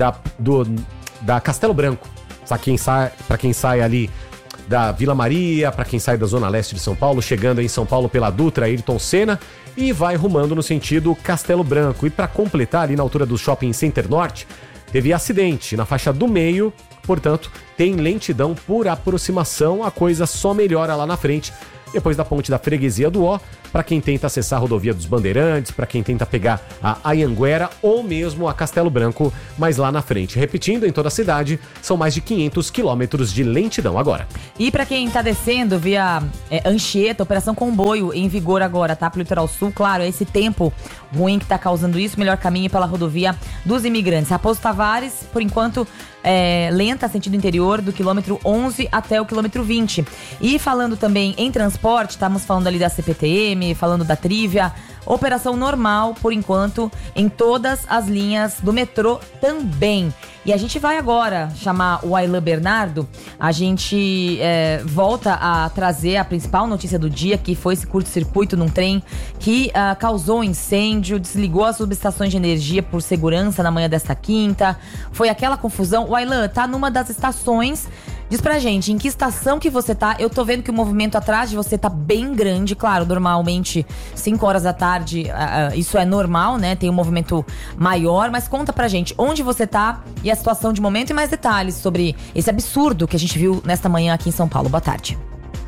da Castelo Branco, para quem sai ali da Vila Maria, para quem sai da Zona Leste de São Paulo, chegando em São Paulo pela Dutra, Ayrton Senna, e vai rumando no sentido Castelo Branco. E para completar, ali na altura do Shopping Center Norte, teve acidente na faixa do meio, portanto, tem lentidão por aproximação, a coisa só melhora lá na frente, depois da ponte da Freguesia do Ó, para quem tenta acessar a rodovia dos Bandeirantes, para quem tenta pegar a Anhanguera ou mesmo a Castelo Branco, mas lá na frente. Repetindo, em toda a cidade, são mais de 500 quilômetros de lentidão agora. E para quem tá descendo via Anchieta, Operação Comboio em vigor agora, tá? Pro Litoral Sul, claro, é esse tempo ruim que tá causando isso, melhor caminho pela rodovia dos Imigrantes. Raposo Tavares, por enquanto, lenta, sentido interior, do quilômetro 11 até o quilômetro 20. E falando também em transporte, estamos falando ali da CPTM, falando da Trívia, operação normal, por enquanto, em todas as linhas do metrô também. E a gente vai agora chamar o Aylan Bernardo. A gente volta a trazer a principal notícia do dia, que foi esse curto-circuito num trem que causou um incêndio, desligou as subestações de energia por segurança na manhã desta quinta. Foi aquela confusão. O Aylan tá numa das estações. Diz pra gente, em que estação que você tá? Eu tô vendo que o movimento atrás de você tá bem grande. Claro, normalmente 5 horas da tarde, isso é normal, né? Tem um movimento maior, mas conta pra gente onde você tá e a situação de momento e mais detalhes sobre esse absurdo que a gente viu nesta manhã aqui em São Paulo. Boa tarde.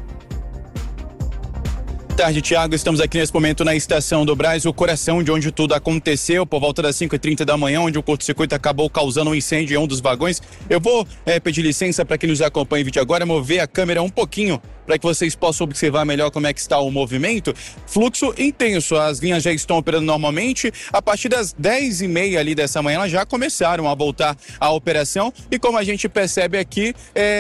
Boa tarde, Thiago. Estamos aqui nesse momento na estação do Brás, o coração de onde tudo aconteceu, por volta das 5h30 da manhã, onde o curto-circuito acabou causando um incêndio em um dos vagões. Eu vou pedir licença para quem nos acompanha em vídeo agora, mover a câmera um pouquinho para que vocês possam observar melhor como é que está o movimento. Fluxo intenso, as linhas já estão operando normalmente. A partir das 10h30 ali dessa manhã, elas já começaram a voltar à operação. E como a gente percebe aqui,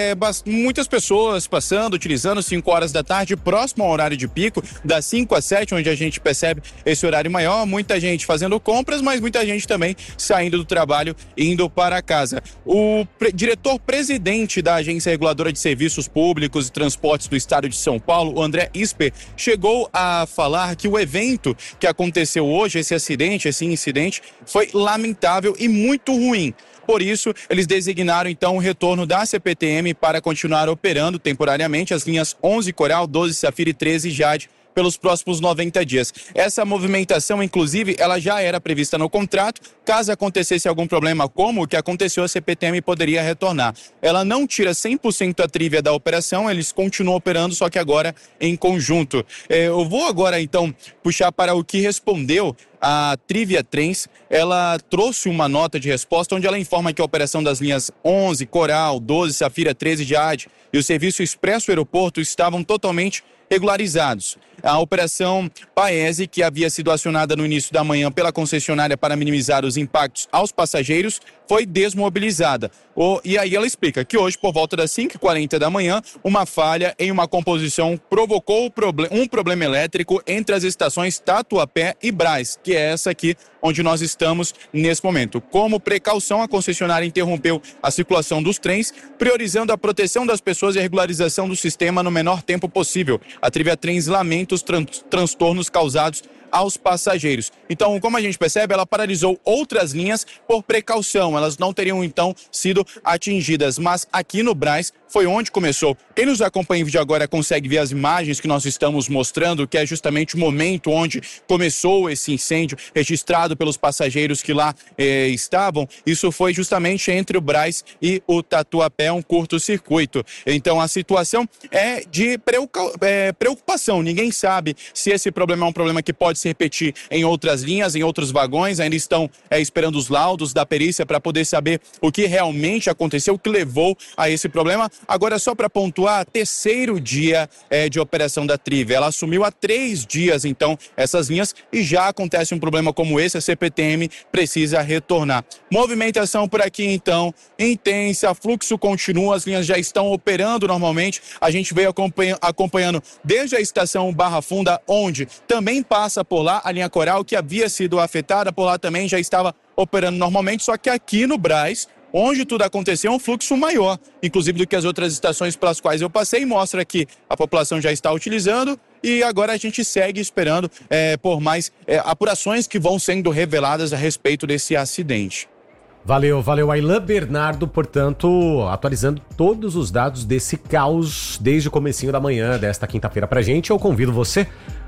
muitas pessoas passando, utilizando 5 horas da tarde, próximo ao horário de pico, das 5 às 7, onde a gente percebe esse horário maior. Muita gente fazendo compras, mas muita gente também saindo do trabalho e indo para casa. O diretor-presidente da Agência Reguladora de Serviços Públicos e Transportes do Estado de São Paulo, o André Isper, chegou a falar que o evento que aconteceu hoje, esse incidente, foi lamentável e muito ruim. Por isso, eles designaram então o retorno da CPTM para continuar operando temporariamente as linhas 11 Coral, 12 Safira e 13 Jade pelos próximos 90 dias. Essa movimentação, inclusive, ela já era prevista no contrato. Caso acontecesse algum problema como o que aconteceu, a CPTM poderia retornar. Ela não tira 100% a Trívia da operação, eles continuam operando, só que agora em conjunto. Eu vou agora, então, puxar para o que respondeu a Trívia Trens. Ela trouxe uma nota de resposta onde ela informa que a operação das linhas 11, Coral, 12, Safira, 13 Jade e o serviço Expresso Aeroporto estavam totalmente regularizados. A operação Paese, que havia sido acionada no início da manhã pela concessionária para minimizar os impactos aos passageiros, foi desmobilizada. E aí ela explica que hoje, por volta das 5h40 da manhã, uma falha em uma composição provocou um problema elétrico entre as estações Tatuapé e Brás, que é essa aqui onde nós estamos nesse momento. Como precaução, a concessionária interrompeu a circulação dos trens, priorizando a proteção das pessoas e a regularização do sistema no menor tempo possível. A Trívia Trens lamenta os transtornos causados aos passageiros. Então, como a gente percebe, ela paralisou outras linhas por precaução. Elas não teriam, então, sido atingidas. Mas aqui no Brás foi onde começou. Quem nos acompanha em vídeo agora consegue ver as imagens que nós estamos mostrando, que é justamente o momento onde começou esse incêndio registrado pelos passageiros que lá estavam. Isso foi justamente entre o Brás e o Tatuapé, um curto-circuito. Então, a situação é de preocupação. Ninguém sabe se esse problema é um problema que pode se repetir em outras linhas, em outros vagões. Ainda estão esperando os laudos da perícia para poder saber o que realmente aconteceu, o que levou a esse problema. Agora, só para pontuar, terceiro dia de operação da Trívia. Ela assumiu há 3 dias, então, essas linhas, e já acontece um problema como esse, a CPTM precisa retornar. Movimentação por aqui, então, intensa, fluxo continua, as linhas já estão operando normalmente. A gente veio acompanhando desde a estação Barra Funda, onde também passa por lá a linha Coral, que havia sido afetada, por lá também já estava operando normalmente, só que aqui no Brás, onde tudo aconteceu, um fluxo maior, inclusive do que as outras estações pelas quais eu passei, mostra que a população já está utilizando e agora a gente segue esperando por mais apurações que vão sendo reveladas a respeito desse acidente. Valeu, Aylan Bernardo, portanto, atualizando todos os dados desse caos desde o comecinho da manhã desta quinta-feira pra gente. Eu convido você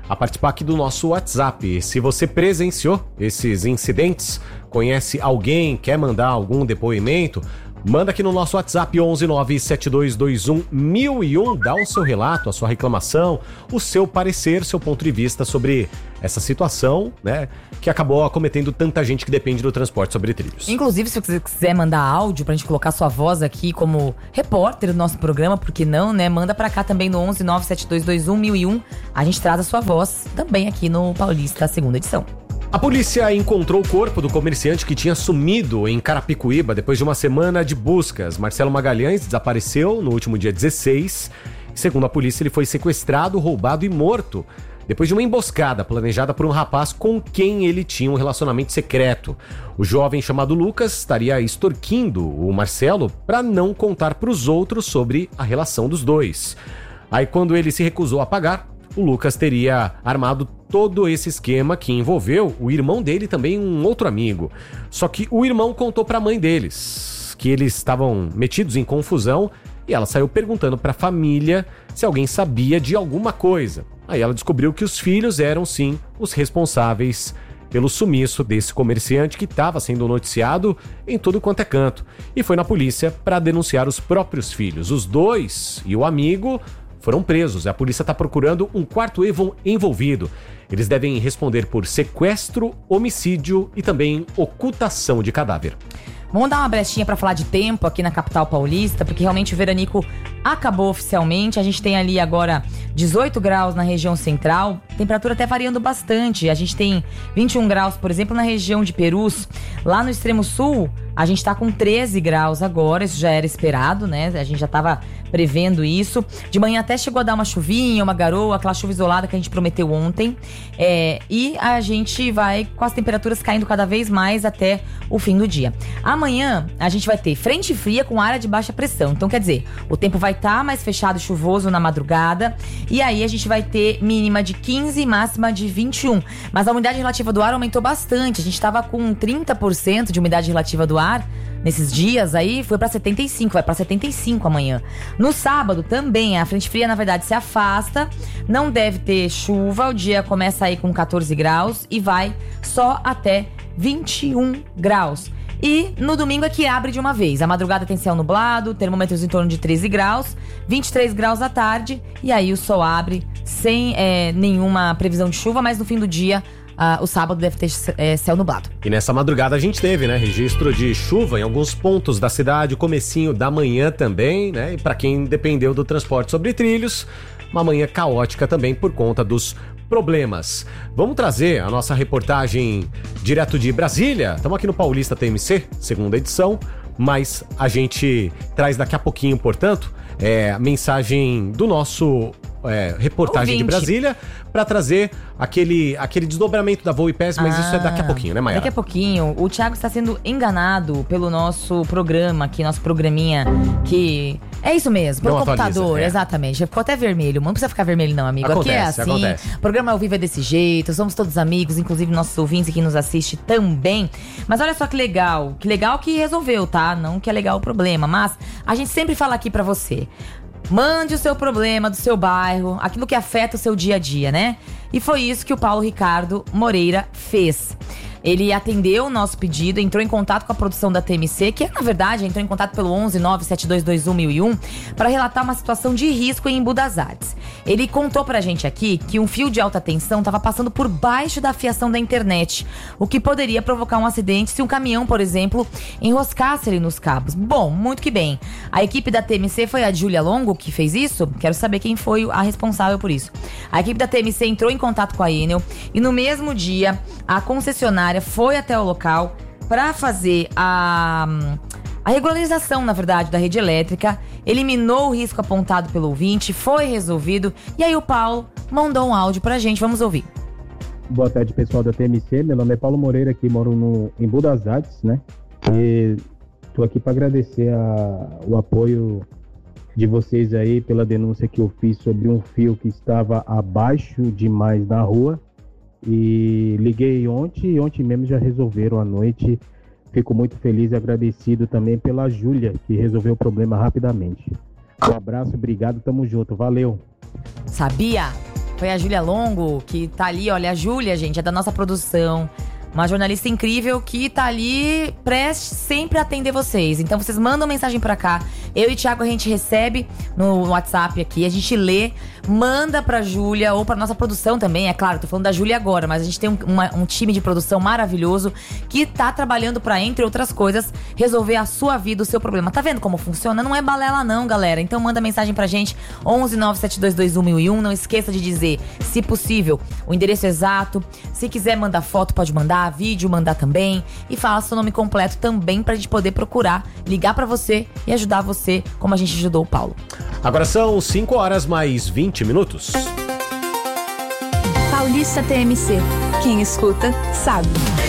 a participar aqui do nosso WhatsApp. Se você presenciou esses incidentes, conhece alguém, quer mandar algum depoimento, manda aqui no nosso WhatsApp 11972211001, dá o seu relato, a sua reclamação, o seu parecer, seu ponto de vista sobre essa situação, né, que acabou acometendo tanta gente que depende do transporte sobre trilhos. Inclusive, se você quiser mandar áudio pra gente colocar sua voz aqui como repórter do nosso programa, por que não, né? Manda pra cá também no 11972211001. A gente traz a sua voz também aqui no Paulista, segunda edição. A polícia encontrou o corpo do comerciante que tinha sumido em Carapicuíba depois de uma semana de buscas. Marcelo Magalhães desapareceu no último dia 16. Segundo a polícia, ele foi sequestrado, roubado e morto depois de uma emboscada planejada por um rapaz com quem ele tinha um relacionamento secreto. O jovem chamado Lucas estaria extorquindo o Marcelo para não contar para os outros sobre a relação dos dois. Aí, quando ele se recusou a pagar, o Lucas teria armado todo esse esquema que envolveu o irmão dele e também um outro amigo. Só que o irmão contou para a mãe deles que eles estavam metidos em confusão e ela saiu perguntando para a família se alguém sabia de alguma coisa. Aí ela descobriu que os filhos eram, sim, os responsáveis pelo sumiço desse comerciante que estava sendo noticiado em tudo quanto é canto. E foi na polícia para denunciar os próprios filhos. Os dois e o amigo foram presos. A polícia está procurando um quarto envolvido. Eles devem responder por sequestro, homicídio e também ocultação de cadáver. Vamos dar uma brechinha para falar de tempo aqui na capital paulista, porque realmente o veranico acabou oficialmente. A gente tem ali agora 18 graus na região central, temperatura até variando bastante. A gente tem 21 graus, por exemplo, na região de Perus. Lá no extremo sul, a gente tá com 13 graus agora, isso já era esperado, né? A gente já tava prevendo isso. De manhã até chegou a dar uma chuvinha, uma garoa, aquela chuva isolada que a gente prometeu ontem. E a gente vai com as temperaturas caindo cada vez mais até o fim do dia. Amanhã a gente vai ter frente fria com área de baixa pressão. Então, quer dizer, o tempo vai estar mais fechado e chuvoso na madrugada. E aí a gente vai ter mínima de 15 e máxima de 21. Mas a umidade relativa do ar aumentou bastante. A gente estava com 30% de umidade relativa do ar nesses dias aí, foi pra 75, vai pra 75 amanhã. No sábado também, a frente fria na verdade se afasta, não deve ter chuva, o dia começa aí com 14 graus e vai só até 21 graus. E no domingo é que abre de uma vez. A madrugada tem céu nublado, termômetros em torno de 13 graus, 23 graus à tarde, e aí o sol abre sem nenhuma previsão de chuva, mas no fim do dia o sábado deve ter céu nublado. E nessa madrugada a gente teve, né, registro de chuva em alguns pontos da cidade, comecinho da manhã também, né, e para quem dependeu do transporte sobre trilhos, uma manhã caótica também por conta dos problemas. Vamos trazer a nossa reportagem direto de Brasília. Estamos aqui no Paulista TMC, segunda edição, mas a gente traz daqui a pouquinho, portanto, a mensagem do nosso reportagem de Brasília para trazer aquele desdobramento da Voo e PES, mas isso é daqui a pouquinho, né, Mayara? Daqui a pouquinho. O Thiago está sendo enganado pelo nosso programa aqui, nosso programinha que... É isso mesmo, pelo computador, exatamente. Ficou até vermelho, não precisa ficar vermelho não, amigo. Acontece, aqui é assim, acontece. O programa ao vivo é desse jeito, somos todos amigos, inclusive nossos ouvintes e quem nos assiste também. Mas olha só que legal que resolveu, tá? Não que é legal o problema, mas a gente sempre fala aqui pra você. Mande o seu problema do seu bairro, aquilo que afeta o seu dia a dia, né? E foi isso que o Paulo Ricardo Moreira fez. Ele atendeu o nosso pedido, entrou em contato com a produção da TMC, que na verdade entrou em contato pelo 11972211001 para relatar uma situação de risco em Embu das Artes. Ele contou pra gente aqui que um fio de alta tensão estava passando por baixo da fiação da internet, o que poderia provocar um acidente se um caminhão, por exemplo, enroscasse ali nos cabos. Bom, muito que bem. A equipe da TMC foi a Júlia Longo que fez isso? Quero saber quem foi a responsável por isso. A equipe da TMC entrou em contato com a Enel e no mesmo dia a concessionária foi até o local para fazer a regularização, na verdade, da rede elétrica, eliminou o risco apontado pelo ouvinte, foi resolvido, e aí o Paulo mandou um áudio pra gente, vamos ouvir. Boa tarde, pessoal da TMC, meu nome é Paulo Moreira, aqui moro no Embu das Artes, né, e tô aqui para agradecer o apoio de vocês aí pela denúncia que eu fiz sobre um fio que estava abaixo demais na rua. E liguei ontem, e ontem mesmo já resolveram à noite. Fico muito feliz e agradecido também pela Júlia, que resolveu o problema rapidamente. Um abraço, obrigado, tamo junto, valeu. Sabia Foi a Júlia Longo, que tá ali, olha, a Júlia, gente, é da nossa produção. Uma jornalista incrível que tá ali preste sempre a atender vocês. Então vocês mandam mensagem pra cá. Eu e o Thiago a gente recebe no WhatsApp aqui, a gente lê, manda pra Júlia ou pra nossa produção também, é claro, tô falando da Júlia agora, mas a gente tem um time de produção maravilhoso que tá trabalhando pra, entre outras coisas, resolver a sua vida, o seu problema. Tá vendo como funciona? Não é balela não, galera. Então manda mensagem pra gente, 11 97221 Não esqueça de dizer, se possível, o endereço exato. Se quiser mandar foto, pode mandar, vídeo, mandar também. E fala seu nome completo também pra gente poder procurar, ligar pra você e ajudar você, como a gente ajudou o Paulo. Agora são 5 horas mais 20 minutos. Paulista TMC. Quem escuta, sabe.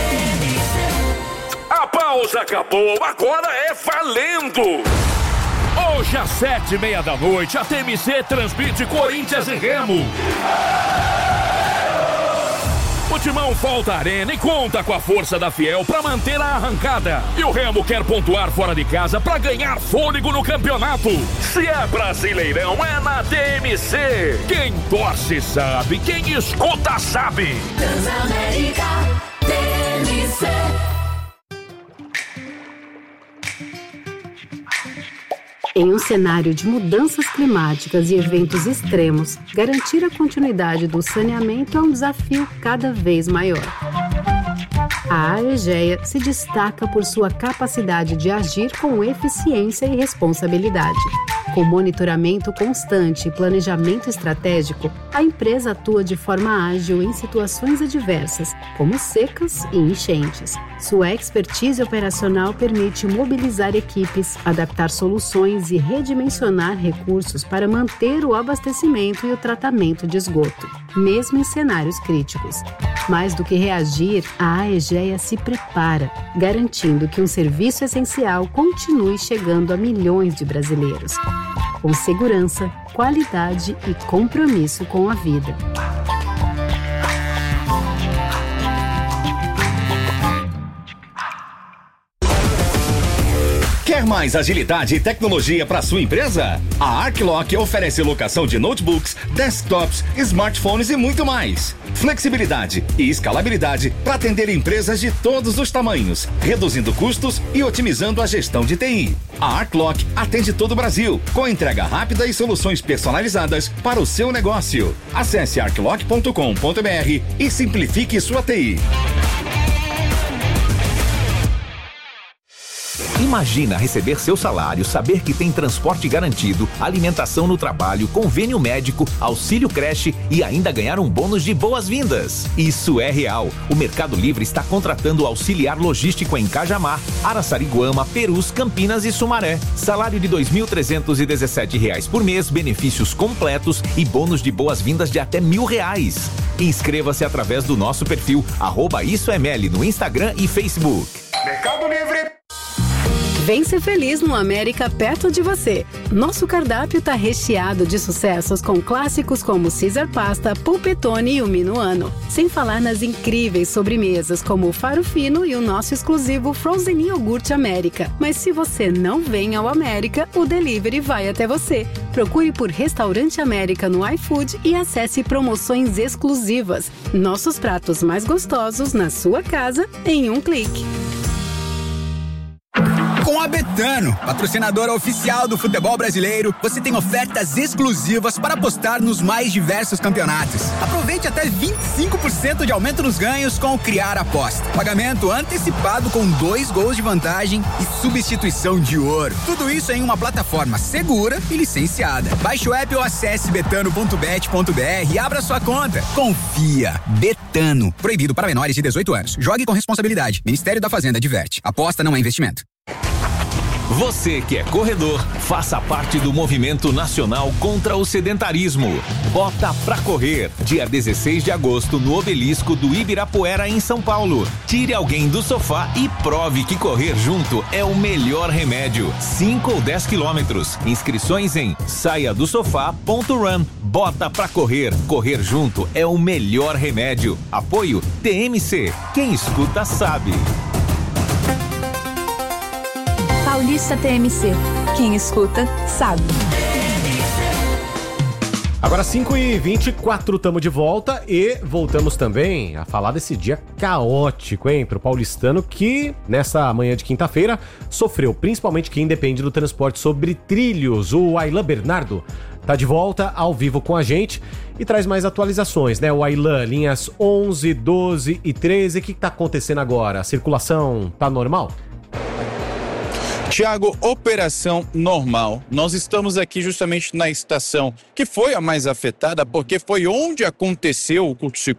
A pausa acabou, agora é valendo! Hoje às 7h30 a TMC transmite Corinthians e Remo. O Timão volta à arena e conta com a força da Fiel para manter a arrancada. E o Remo quer pontuar fora de casa para ganhar fôlego no campeonato. Se é Brasileirão, é na TMC. Quem torce sabe, quem escuta sabe. Transamérica, TMC. Em um cenário de mudanças climáticas e eventos extremos, garantir a continuidade do saneamento é um desafio cada vez maior. A Aegea se destaca por sua capacidade de agir com eficiência e responsabilidade. Com monitoramento constante e planejamento estratégico, a empresa atua de forma ágil em situações adversas, como secas e enchentes. Sua expertise operacional permite mobilizar equipes, adaptar soluções e redimensionar recursos para manter o abastecimento e o tratamento de esgoto, mesmo em cenários críticos. Mais do que reagir, a Aegea se prepara, garantindo que um serviço essencial continue chegando a milhões de brasileiros. Com segurança, qualidade e compromisso com a vida. Quer mais agilidade e tecnologia para sua empresa? A Arclock oferece locação de notebooks, desktops, smartphones e muito mais. Flexibilidade e escalabilidade para atender empresas de todos os tamanhos, reduzindo custos e otimizando a gestão de TI. A Arclock atende todo o Brasil, com entrega rápida e soluções personalizadas para o seu negócio. Acesse arclock.com.br e simplifique sua TI. Imagina receber seu salário, saber que tem transporte garantido, alimentação no trabalho, convênio médico, auxílio creche e ainda ganhar um bônus de boas-vindas. Isso é real. O Mercado Livre está contratando auxiliar logístico em Cajamar, Araçariguama, Perus, Campinas e Sumaré. Salário de R$ 2.317 por mês, benefícios completos e bônus de boas-vindas de até R$1.000. Inscreva-se através do nosso perfil @IssoEML no Instagram e Facebook. Mercado Livre. Vem ser feliz no América perto de você. Nosso cardápio está recheado de sucessos com clássicos como Caesar Pasta, Polpettone e o Minuano. Sem falar nas incríveis sobremesas como o Faro Fino e o nosso exclusivo Frozen Iogurte América. Mas se você não vem ao América, o delivery vai até você. Procure por Restaurante América no iFood e acesse promoções exclusivas. Nossos pratos mais gostosos na sua casa em um clique. Com a Betano, patrocinadora oficial do futebol brasileiro, você tem ofertas exclusivas para apostar nos mais diversos campeonatos. Aproveite até 25% de aumento nos ganhos com o Criar Aposta. Pagamento antecipado com 2 gols de vantagem e substituição de ouro. Tudo isso em uma plataforma segura e licenciada. Baixe o app ou acesse betano.bet.br e abra sua conta. Confia. Betano. Proibido para menores de 18 anos. Jogue com responsabilidade. Ministério da Fazenda adverte. Aposta não é investimento. Você que é corredor, faça parte do movimento nacional contra o sedentarismo. Bota pra correr, dia 16 de agosto no Obelisco do Ibirapuera em São Paulo. Tire alguém do sofá e prove que correr junto é o melhor remédio. 5 ou 10 quilômetros. Inscrições em saiadosofá.run. Bota pra correr, correr junto é o melhor remédio. Apoio TMC. Quem escuta sabe. Paulista TMC. Quem escuta, sabe. Agora 5h24, estamos de volta e voltamos também a falar desse dia caótico, hein, pro paulistano que nessa manhã de quinta-feira sofreu, principalmente quem depende do transporte sobre trilhos. O Aylan Bernardo tá de volta ao vivo com a gente e traz mais atualizações, né? O Aylan, linhas 11, 12 e 13, o que tá acontecendo agora? A circulação tá normal? Tiago, operação normal. Nós estamos aqui justamente na estação que foi a mais afetada, porque foi onde aconteceu o curto-circuito.